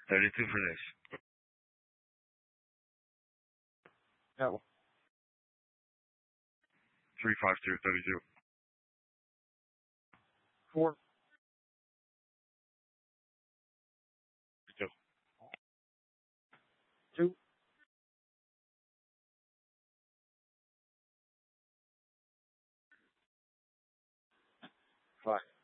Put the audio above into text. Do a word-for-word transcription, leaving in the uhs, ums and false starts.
thirty-two for this. That one. three five two, thirty-two. Four. Two. Two. Five.